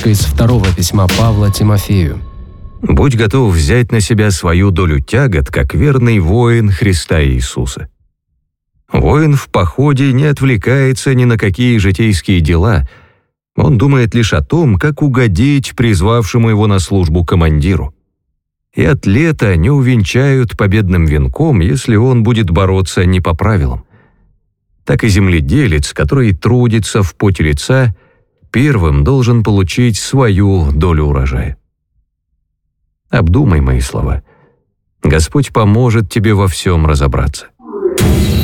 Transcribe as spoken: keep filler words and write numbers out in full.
строчка из второго письма Павла Тимофею. «Будь готов взять на себя свою долю тягот, как верный воин Христа Иисуса». Воин в походе не отвлекается ни на какие житейские дела. Он думает лишь о том, как угодить призвавшему его на службу командиру. И атлета не увенчают победным венком, если он будет бороться не по правилам. Так и земледелец, который трудится в поте лица, первым должен получить свою долю урожая. Обдумай мои слова. Господь поможет тебе во всем разобраться.